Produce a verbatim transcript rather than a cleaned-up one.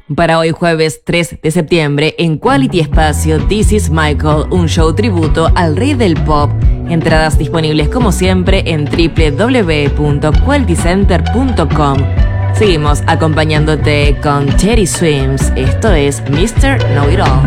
Para hoy jueves tres de septiembre, en Quality Espacio, This is Michael, un show tributo al rey del pop. Entradas disponibles como siempre en doble u doble u doble u punto quality center punto com. Seguimos acompañándote con Teddy Swims. Esto es mister Know It All.